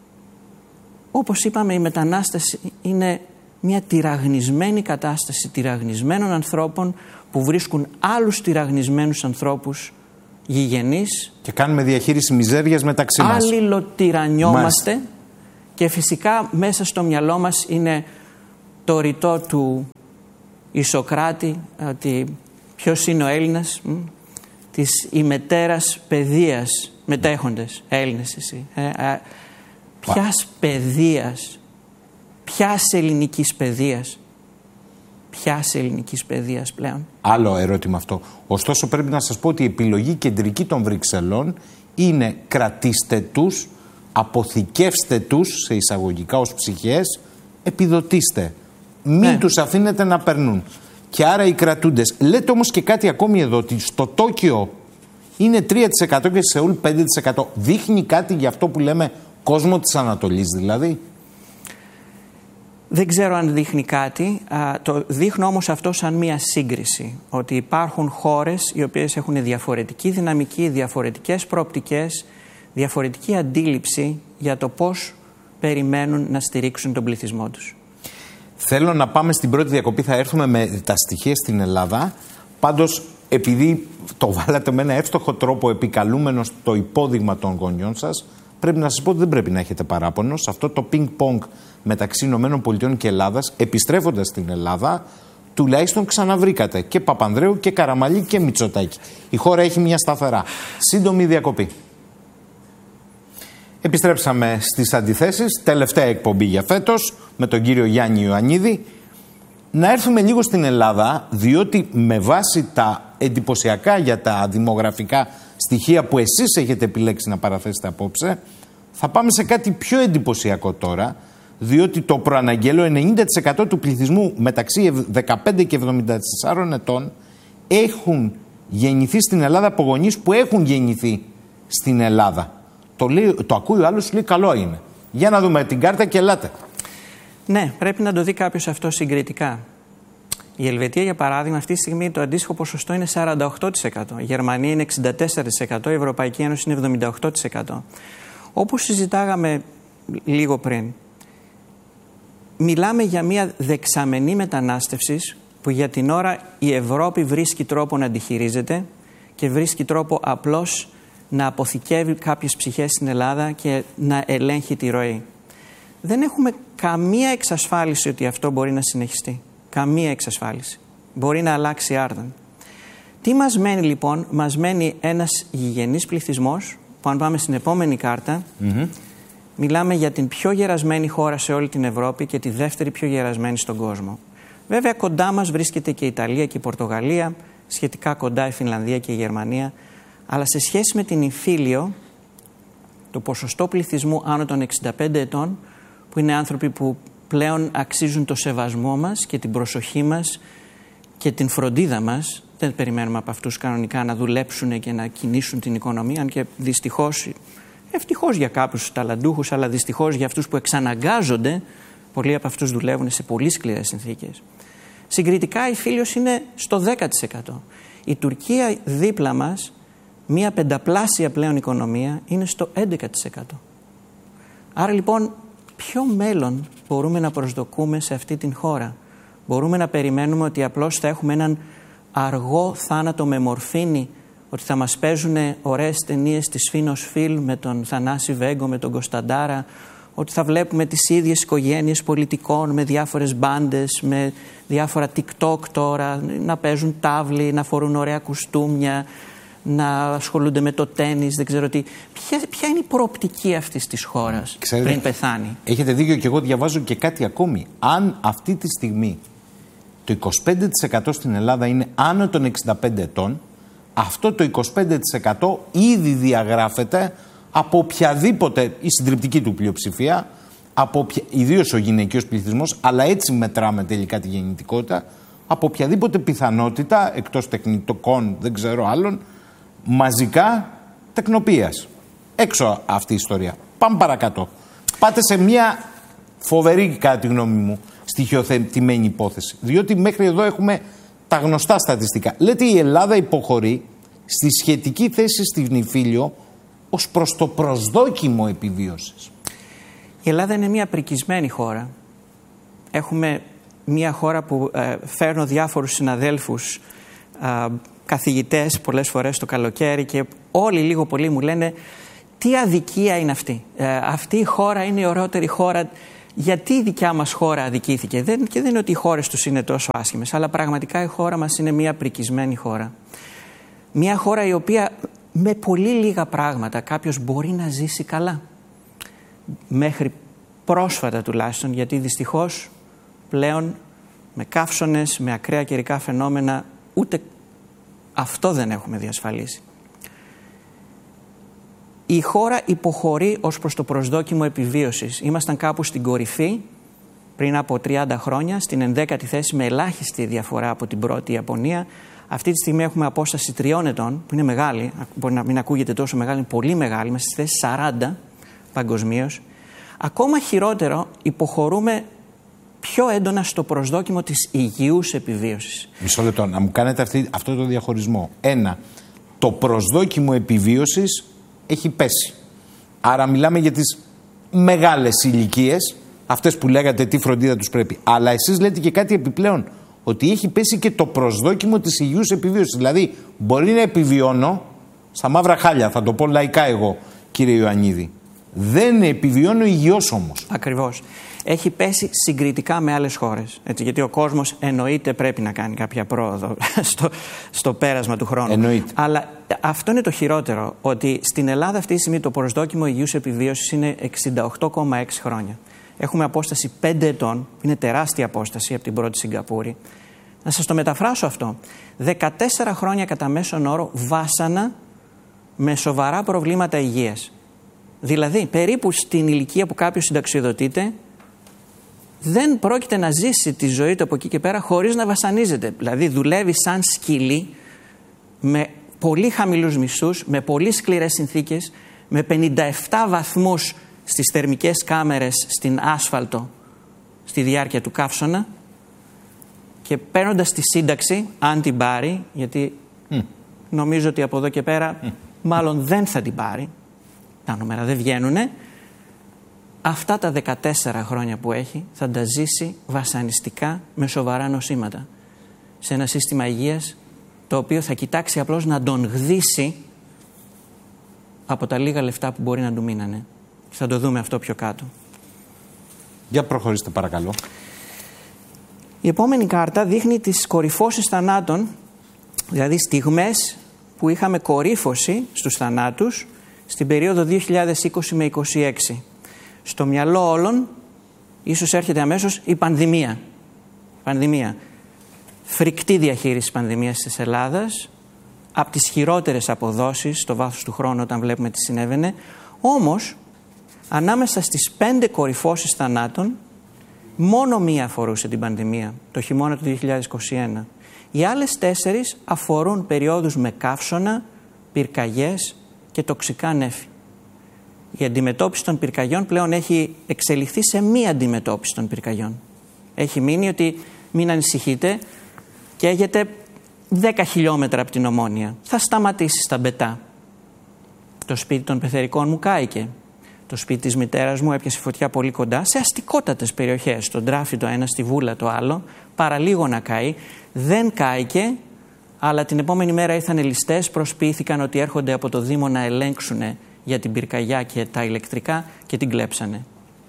όπως είπαμε, η μετανάστευση είναι μια τυραγνισμένη κατάσταση τυραγνισμένων ανθρώπων που βρίσκουν άλλους τυραγνισμένους ανθρώπους γηγενείς. Και κάνουμε διαχείριση μιζέριας μεταξύ μας. Αλληλοτυραννιόμαστε και φυσικά μέσα στο μυαλό μας είναι το ρητό του Ισοκράτη, ότι ποιος είναι ο Έλληνας, μ, της ημετέρας παιδείας, μετέχοντες, Έλληνες εσύ. Ε, ε, ποιας παιδείας, ποιας ελληνικής παιδείας, ποιας ελληνικής παιδείας πλέον. Άλλο ερώτημα αυτό. Ωστόσο πρέπει να σας πω ότι η επιλογή κεντρική των Βρυξελών είναι κρατήστε τους, αποθηκεύστε τους σε εισαγωγικά ως ψυχές, επιδοτήστε. Μην ναι. τους αφήνετε να περνούν. Και άρα οι κρατούντες. Λέτε όμως και κάτι ακόμη εδώ, ότι στο Τόκιο είναι τρία τοις εκατό και στη Σεούλ πέντε τοις εκατό. Δείχνει κάτι για αυτό που λέμε κόσμο της Ανατολής δηλαδή? Δεν ξέρω αν δείχνει κάτι. Α, το δείχνω όμως αυτό σαν μία σύγκριση. Ότι υπάρχουν χώρες οι οποίες έχουν διαφορετική δυναμική, διαφορετικές προοπτικές, διαφορετική αντίληψη για το πώς περιμένουν να στηρίξουν τον πληθυσμό τους. Θέλω να πάμε στην πρώτη διακοπή, θα έρθουμε με τα στοιχεία στην Ελλάδα. Πάντως, επειδή το βάλατε με ένα εύστοχο τρόπο επικαλούμενο στο υπόδειγμα των γονιών σας, πρέπει να σας πω ότι δεν πρέπει να έχετε παράπονο. Σε αυτό το πινκ-πονγκ μεταξύ ΗΠΑ και Ελλάδας, επιστρέφοντας στην Ελλάδα, τουλάχιστον ξαναβρήκατε και Παπανδρέου και Καραμανλή και Μητσοτάκη. Η χώρα έχει μια σταθερά. Σύντομη διακοπή. Επιστρέψαμε στις αντιθέσεις, τελευταία εκπομπή για φέτος, με τον κύριο Γιάννη Ιωαννίδη. Να έρθουμε λίγο στην Ελλάδα, διότι με βάση τα εντυπωσιακά για τα δημογραφικά στοιχεία που εσείς έχετε επιλέξει να παραθέσετε απόψε, θα πάμε σε κάτι πιο εντυπωσιακό τώρα, διότι το προαναγγέλω ενενήντα τοις εκατό του πληθυσμού μεταξύ δεκαπέντε και εβδομήντα τεσσάρων ετών έχουν γεννηθεί στην Ελλάδα από γονείς που έχουν γεννηθεί στην Ελλάδα. Το, λέει, το ακούει ο άλλος, λέει καλό είναι. Για να δούμε την κάρτα και ελάτε. Ναι, πρέπει να το δει κάποιος αυτό συγκριτικά. Η Ελβετία, για παράδειγμα, αυτή τη στιγμή το αντίστοιχο ποσοστό είναι σαράντα οκτώ τοις εκατό. Η Γερμανία είναι εξήντα τέσσερα τοις εκατό, η Ευρωπαϊκή Ένωση είναι εβδομήντα οκτώ τοις εκατό. Όπως συζητάγαμε λίγο πριν, μιλάμε για μια δεξαμενή μετανάστευση που για την ώρα η Ευρώπη βρίσκει τρόπο να αντιχειρίζεται και βρίσκει τρόπο απλώς να αποθηκεύει κάποιες ψυχές στην Ελλάδα και να ελέγχει τη ροή. Δεν έχουμε καμία εξασφάλιση ότι αυτό μπορεί να συνεχιστεί. Καμία εξασφάλιση. Μπορεί να αλλάξει άρδεν. Τι μας μένει λοιπόν? Μας μένει ένας γηγενής πληθυσμός που, αν πάμε στην επόμενη κάρτα, mm-hmm. μιλάμε για την πιο γερασμένη χώρα σε όλη την Ευρώπη και τη δεύτερη πιο γερασμένη στον κόσμο. Βέβαια κοντά μας βρίσκεται και η Ιταλία και η Πορτογαλία, σχετικά κοντά η Φινλανδία και η Γερμανία, αλλά σε σχέση με την Ιφίλιο, το ποσοστό πληθυσμού άνω των εξήντα πέντε ετών, που είναι άνθρωποι που πλέον αξίζουν το σεβασμό μας και την προσοχή μας και την φροντίδα μας. Δεν περιμένουμε από αυτούς κανονικά να δουλέψουν και να κινήσουν την οικονομία, αν και δυστυχώς, ευτυχώς για κάποιους ταλαντούχους, αλλά δυστυχώς για αυτούς που εξαναγκάζονται, πολλοί από αυτούς δουλεύουν σε πολύ σκληρές συνθήκες. Συγκριτικά η Φίλιος είναι στο δέκα τοις εκατό. Η Τουρκία δίπλα μας, μια πενταπλάσια πλέον οικονομία, είναι στο έντεκα τοις εκατό. Άρα λοιπόν, ποιο μέλλον μπορούμε να προσδοκούμε σε αυτή την χώρα? Μπορούμε να περιμένουμε ότι απλώς θα έχουμε έναν αργό θάνατο με μορφίνη, ότι θα μας παίζουν ωραίες ταινίες της Φίνος Φιλ με τον Θανάση Βέγκο, με τον Κωνσταντάρα, ότι θα βλέπουμε τις ίδιες οικογένειες πολιτικών με διάφορες μπάντες, με διάφορα TikTok τώρα, να παίζουν τάβλη, να φορούν ωραία κουστούμια, να ασχολούνται με το τένις, δεν ξέρω τι. Ποια, ποια είναι η προοπτική αυτής της χώρας? Ξέρετε, πριν πεθάνει? Έχετε δίκιο, και εγώ διαβάζω και κάτι ακόμη. Αν αυτή τη στιγμή το είκοσι πέντε τοις εκατό στην Ελλάδα είναι άνω των εξήντα πέντε ετών, αυτό το είκοσι πέντε τοις εκατό ήδη διαγράφεται από οποιαδήποτε, η συντριπτική του πλειοψηφία, από, ιδίως ο γυναικείος πληθυσμός, αλλά έτσι μετράμε τελικά τη γεννητικότητα, από οποιαδήποτε πιθανότητα, εκτός τεχνητικών δεν ξέρω άλλων, μαζικά τεκνοποίησης. Έξω αυτή η ιστορία. Πάμε παρακάτω. Πάτε σε μια φοβερή, κατά τη γνώμη μου, στοιχειοθετημένη υπόθεση. Διότι μέχρι εδώ έχουμε τα γνωστά στατιστικά. Λέτε η Ελλάδα υποχωρεί στη σχετική θέση στην Ιφίλιο ως προς το προσδόκιμο επιβίωσης. Η Ελλάδα είναι μια πρικισμένη χώρα. Έχουμε μια χώρα που ε, φέρνω διάφορους συναδέλφους, ε, καθηγητές πολλές φορές το καλοκαίρι, και όλοι λίγο πολύ μου λένε τι αδικία είναι αυτή. Ε, αυτή η χώρα είναι η ωραιότερη χώρα. Γιατί η δικιά μας χώρα αδικήθηκε? Δεν, και δεν είναι ότι οι χώρες τους είναι τόσο άσχημες, αλλά πραγματικά η χώρα μας είναι μια πρικισμένη χώρα. Μια χώρα η οποία με πολύ λίγα πράγματα κάποιος μπορεί να ζήσει καλά. Μέχρι πρόσφατα τουλάχιστον, γιατί δυστυχώς πλέον με καύσωνες, με ακραία καιρικά φαινόμενα, ούτε αυτό δεν έχουμε διασφαλίσει. Η χώρα υποχωρεί ως προς το προσδόκιμο επιβίωσης. Ήμασταν κάπου στην κορυφή πριν από τριάντα χρόνια, στην ενδέκατη θέση, με ελάχιστη διαφορά από την πρώτη Ιαπωνία. Αυτή τη στιγμή έχουμε απόσταση τριών ετών, που είναι μεγάλη, μπορεί να μην ακούγεται τόσο μεγάλη, είναι πολύ μεγάλη, είμαστε στη θέση σαράντα παγκοσμίως. Ακόμα χειρότερο, υποχωρούμε πιο έντονα στο προσδόκιμο της υγιούς επιβίωσης. Μισό λεπτό, να μου κάνετε αυτή, αυτό το διαχωρισμό. Ένα, το προσδόκιμο επιβίωσης έχει πέσει. Άρα μιλάμε για τις μεγάλες ηλικίες, αυτές που λέγατε τι φροντίδα τους πρέπει. Αλλά εσείς λέτε και κάτι επιπλέον, ότι έχει πέσει και το προσδόκιμο της υγιούς επιβίωσης. Δηλαδή, μπορεί να επιβιώνω στα μαύρα χάλια, θα το πω λαϊκά εγώ, κύριε Ιωαννίδη. Δεν επιβιώνω υγιώς όμως. Ακριβώς. έχει πέσει συγκριτικά με άλλες χώρες. Έτσι, γιατί ο κόσμος εννοείται πρέπει να κάνει κάποια πρόοδο στο, στο πέρασμα του χρόνου. Εννοείται. Αλλά αυτό είναι το χειρότερο, ότι στην Ελλάδα αυτή τη στιγμή το προσδόκιμο υγιούς επιβίωσης είναι εξήντα οκτώ κόμμα έξι χρόνια. Έχουμε απόσταση πέντε ετών, που είναι τεράστια απόσταση από την πρώτη Σιγκαπούρη. Να σας το μεταφράσω αυτό. δεκατέσσερα χρόνια κατά μέσον όρο βάσανα με σοβαρά προβλήματα υγείας. Δηλαδή, περίπου στην ηλικία που κάποιος συνταξιοδοτείται, δεν πρόκειται να ζήσει τη ζωή του από εκεί και πέρα χωρίς να βασανίζεται. Δηλαδή, δουλεύει σαν σκυλί, με πολύ χαμηλούς μισθούς, με πολύ σκληρές συνθήκες, με πενήντα επτά βαθμούς στις θερμικές κάμερες, στην άσφαλτο, στη διάρκεια του καύσωνα, και παίρνοντας τη σύνταξη, αν την πάρει, γιατί mm. νομίζω ότι από εδώ και πέρα mm. μάλλον δεν θα την πάρει, τα νούμερα δεν βγαίνουνε, αυτά τα δεκατέσσερα χρόνια που έχει θα τα ζήσει βασανιστικά με σοβαρά νοσήματα. Σε ένα σύστημα υγείας το οποίο θα κοιτάξει απλώς να τον γδίσει από τα λίγα λεφτά που μπορεί να του μείνανε. Θα το δούμε αυτό πιο κάτω. Για προχωρήστε παρακαλώ. Η επόμενη κάρτα δείχνει τις κορυφώσεις θανάτων, δηλαδή στιγμές που είχαμε κορύφωση στους θανάτους στην περίοδο δύο χιλιάδες είκοσι με είκοσι έξι. Στο μυαλό όλων ίσως έρχεται αμέσως η πανδημία. Πανδημία. Φρικτή διαχείριση της πανδημίας της Ελλάδας, από τις χειρότερες αποδόσεις στο βάθος του χρόνου όταν βλέπουμε τι συνέβαινε. Όμως, ανάμεσα στις πέντε κορυφώσεις θανάτων, μόνο μία αφορούσε την πανδημία, το χειμώνα του δύο χιλιάδες είκοσι ένα. Οι άλλες τέσσερις αφορούν περιόδους με καύσωνα, πυρκαγιές και τοξικά νέφη. Η αντιμετώπιση των πυρκαγιών πλέον έχει εξελιχθεί σε μία αντιμετώπιση των πυρκαγιών. Έχει μείνει ότι μην ανησυχείτε, καίγεται δέκα χιλιόμετρα από την Ομόνια. Θα σταματήσει στα Μπετά. Το σπίτι των πεθερικών μου κάηκε. Το σπίτι της μητέρας μου έπιασε φωτιά πολύ κοντά, σε αστικότατες περιοχές. Στον Τράφη το ένα, στη Βούλα το άλλο. Παραλίγο να καεί. Δεν κάηκε, αλλά την επόμενη μέρα ήρθαν ληστές, προσποιήθηκαν ότι έρχονται από το Δήμο να ελέγξουν για την πυρκαγιά και τα ηλεκτρικά και την κλέψανε.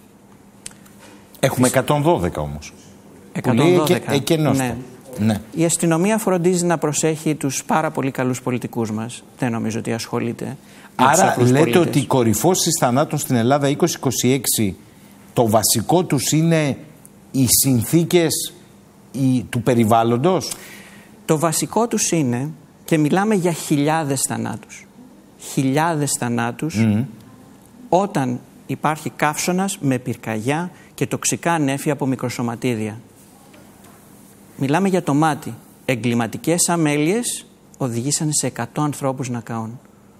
Έχουμε εκατόν δώδεκα όμως. εκατόν δώδεκα. Που λέει ναι. Ναι. Η αστυνομία φροντίζει να προσέχει τους πάρα πολύ καλούς πολιτικούς μας. Δεν νομίζω ότι ασχολείται. Άρα λέτε πολίτες. Ότι οι κορυφώσεις θανάτων στην Ελλάδα είκοσι είκοσι έξι, το βασικό τους είναι οι συνθήκες οι, του περιβάλλοντος. Το βασικό τους είναι, και μιλάμε για χιλιάδες θανάτους, χιλιάδες θανάτους mm. όταν υπάρχει καύσωνας με πυρκαγιά και τοξικά νέφη από μικροσωματίδια. Μιλάμε για το μάτι. Εγκληματικές αμέλειες οδηγήσαν σε εκατό ανθρώπους να καούν.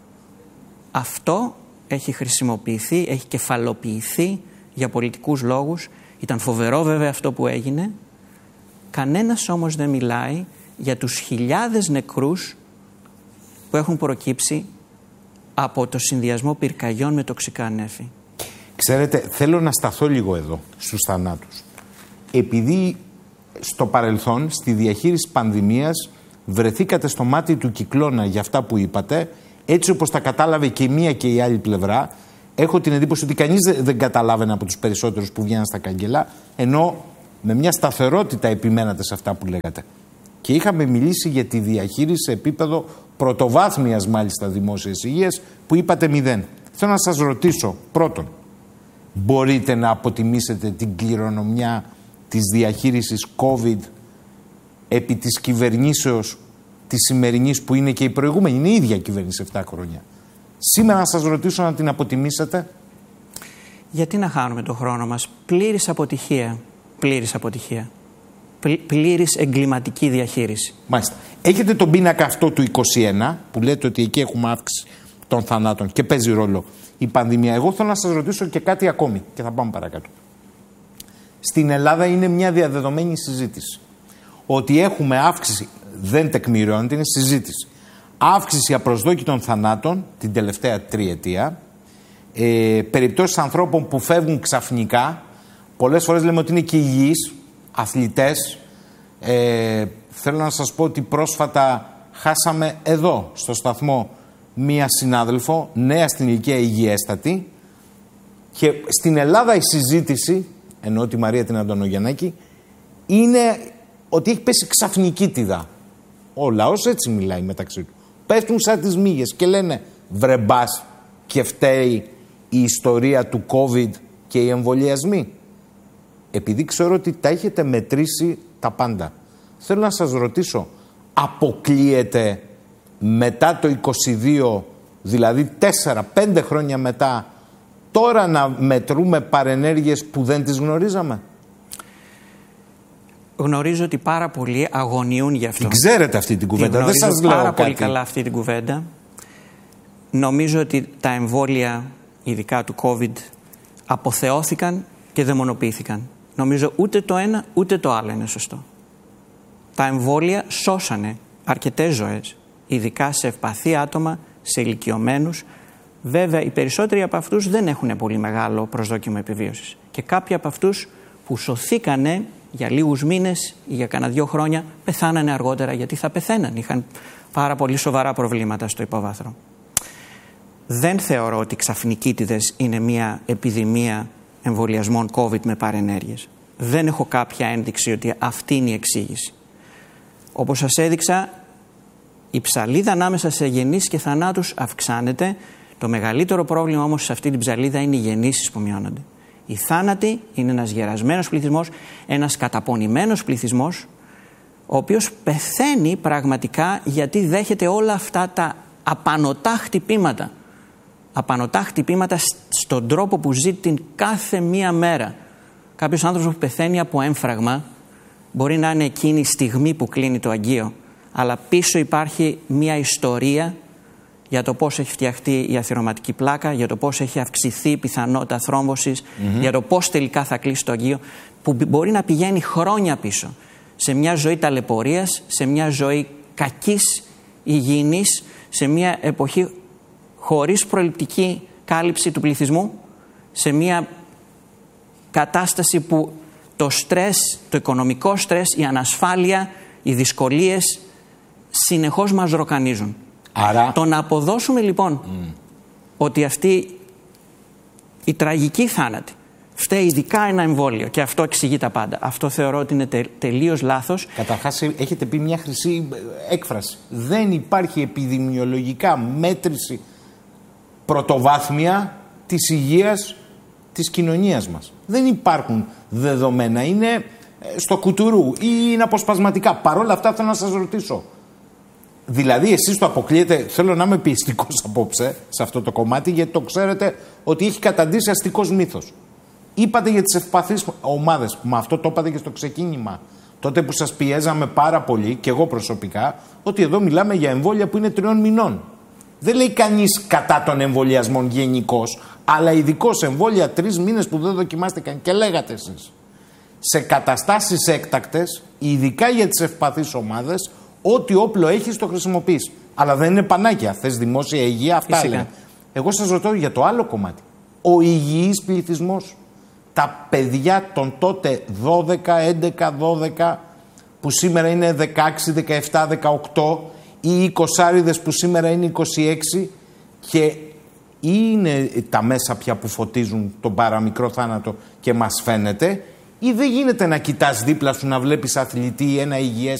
Αυτό έχει χρησιμοποιηθεί, έχει κεφαλοποιηθεί για πολιτικούς λόγους. Ήταν φοβερό βέβαια αυτό που έγινε. Κανένας όμως δεν μιλάει για τους χιλιάδες νεκρούς που έχουν προκύψει από το συνδυασμό πυρκαγιών με τοξικά νέφη. Ξέρετε, θέλω να σταθώ λίγο εδώ στους θανάτους. Επειδή στο παρελθόν, στη διαχείριση πανδημίας, βρεθήκατε στο μάτι του κυκλώνα για αυτά που είπατε, έτσι όπως τα κατάλαβε και η μία και η άλλη πλευρά. Έχω την εντύπωση ότι κανείς δεν καταλάβαινε από τους περισσότερους που βγαίναν στα καγκελά, ενώ με μια σταθερότητα επιμένατε σε αυτά που λέγατε. Και είχαμε μιλήσει για τη διαχείριση σε επίπεδο πρωτοβάθμιας μάλιστα δημόσιας υγείας, που είπατε μηδέν. Θέλω να σας ρωτήσω, πρώτον, μπορείτε να αποτιμήσετε την κληρονομιά της διαχείρισης COVID επί της κυβερνήσεως της σημερινής, που είναι και η προηγούμενη, είναι η ίδια κυβέρνηση επτά χρόνια. Σήμερα να σας ρωτήσω να την αποτιμήσετε. Γιατί να χάνουμε τον χρόνο μας? Πλήρης αποτυχία. Πλήρης αποτυχία. Πλήρης εγκληματική διαχείριση. Μάλιστα. Έχετε τον πίνακα αυτό του είκοσι ένα που λέτε ότι εκεί έχουμε αύξηση των θανάτων και παίζει ρόλο η πανδημία. Εγώ θέλω να σας ρωτήσω και κάτι ακόμη και θα πάμε παρακάτω. Στην Ελλάδα είναι μια διαδεδομένη συζήτηση ότι έχουμε αύξηση, δεν τεκμηριώνεται, είναι συζήτηση, αύξηση απροσδόκητων θανάτων την τελευταία τριετία, ε, περιπτώσεις ανθρώπων που φεύγουν ξαφνικά, πολλές φορές λέμε ότι είναι και υγιείς, αθλητές. Ε, θέλω να σας πω ότι πρόσφατα χάσαμε εδώ στο σταθμό μία συνάδελφο, νέα στην ηλικία, υγιέστατη, και στην Ελλάδα η συζήτηση εννοώ τη Μαρία την Αντωνογεννάκη, είναι ότι έχει πέσει ξαφνικίτιδα. Ο λαός έτσι μιλάει μεταξύ του. Πέφτουν σαν τις μύγες και λένε βρε μπας και φταίει η ιστορία του COVID και οι εμβολιασμοί. Επειδή ξέρω ότι τα έχετε μετρήσει τα πάντα, θέλω να σας ρωτήσω, αποκλείεται μετά το είκοσι δύο, δηλαδή τέσσερα πέντε χρόνια μετά, τώρα να μετρούμε παρενέργειες που δεν τις γνωρίζαμε? Γνωρίζω ότι πάρα πολλοί αγωνιούν γι' αυτό. Την ξέρετε αυτή την κουβέντα, δεν σας λέω πάρα κάτι. πολύ καλά αυτή την κουβέντα. Νομίζω ότι τα εμβόλια, ειδικά του COVID, αποθεώθηκαν και δαιμονοποιήθηκαν. Νομίζω ούτε το ένα ούτε το άλλο είναι σωστό. Τα εμβόλια σώσανε αρκετές ζωές, ειδικά σε ευπαθή άτομα, σε ηλικιωμένους. Βέβαια, οι περισσότεροι από αυτούς δεν έχουν πολύ μεγάλο προσδόκιμο επιβίωσης. Και κάποιοι από αυτούς που σωθήκανε για λίγους μήνες ή για κανένα δυο χρόνια, πεθάνανε αργότερα γιατί θα πεθαίναν. Είχαν πάρα πολύ σοβαρά προβλήματα στο υπόβαθρο. Δεν θεωρώ ότι ξαφνικίτιδες είναι μια επιδημία εμβολιασμών COVID με παρενέργειες. Δεν έχω κάποια ένδειξη ότι αυτή είναι η εξήγηση. Όπως σας έδειξα, η ψαλίδα ανάμεσα σε γεννήσεις και θανάτους αυξάνεται. Το μεγαλύτερο πρόβλημα όμως σε αυτή την ψαλίδα είναι οι γεννήσεις που μειώνονται. Οι θάνατοι είναι ένας γερασμένος πληθυσμός, ένας καταπονημένος πληθυσμός, ο οποίος πεθαίνει πραγματικά γιατί δέχεται όλα αυτά τα απανωτά χτυπήματα. Απανωτά χτυπήματα στον τρόπο που ζει την κάθε μία μέρα. Κάποιος άνθρωπος που πεθαίνει από έμφραγμα μπορεί να είναι εκείνη η στιγμή που κλείνει το αγγείο, αλλά πίσω υπάρχει μία ιστορία για το πώς έχει φτιαχτεί η αθυρωματική πλάκα, για το πώς έχει αυξηθεί η πιθανότητα θρόμβωσης, mm-hmm. για το πώς τελικά θα κλείσει το αγγείο, που μπορεί να πηγαίνει χρόνια πίσω. Σε μια ζωή ταλαιπωρίας, σε μια ζωή κακής υγιεινής, σε μια εποχή χωρίς προληπτική κάλυψη του πληθυσμού, σε μια κατάσταση που το στρες, το οικονομικό στρες, η ανασφάλεια, οι δυσκολίες συνεχώς μας ροκανίζουν. Άρα... Το να αποδώσουμε λοιπόν mm. ότι αυτή η τραγική θάνατη φταίει ειδικά ένα εμβόλιο και αυτό εξηγεί τα πάντα, αυτό θεωρώ ότι είναι τε, τελείως λάθος. Καταρχάς έχετε πει μια χρυσή έκφραση. Δεν υπάρχει επιδημιολογικά μέτρηση πρωτοβάθμια της υγείας της κοινωνίας μας. Δεν υπάρχουν δεδομένα, είναι στο κουτουρού ή είναι αποσπασματικά. Παρ' όλα αυτά θέλω να σας ρωτήσω. Δηλαδή εσείς το αποκλείετε, θέλω να είμαι πιεστικός απόψε σε αυτό το κομμάτι, γιατί το ξέρετε ότι έχει καταντήσει αστικός μύθος. Είπατε για τις ευπαθείς ομάδες, μα αυτό το είπατε και στο ξεκίνημα. Τότε που σας πιέζαμε πάρα πολύ, και εγώ προσωπικά, ότι εδώ μιλάμε για εμβόλια που είναι τριών μηνών. Δεν λέει κανείς κατά των εμβολιασμών γενικώς, αλλά ειδικώς εμβόλια τρεις μήνες που δεν δοκιμάστηκαν, και λέγατε εσείς. Σε καταστάσεις έκτακτες, ειδικά για τις ευπαθείς ομάδες, ό,τι όπλο έχεις το χρησιμοποιείς. Αλλά δεν είναι πανάκια. Θες δημόσια υγεία, αυτά Φυσικά. λένε. Εγώ σας ρωτώ για το άλλο κομμάτι. Ο υγιής πληθυσμός. Τα παιδιά των τότε δώδεκα, έντεκα, δώδεκα, που σήμερα είναι δεκαέξι, δεκαεπτά, δεκαοκτώ, ή οι εικοσάριδες που σήμερα είναι είκοσι έξι, και είναι τα μέσα πια που φωτίζουν τον παραμικρό θάνατο και μας φαίνεται, ή δεν γίνεται να κοιτάς δίπλα σου να βλέπεις αθλητή ή ένα υγιές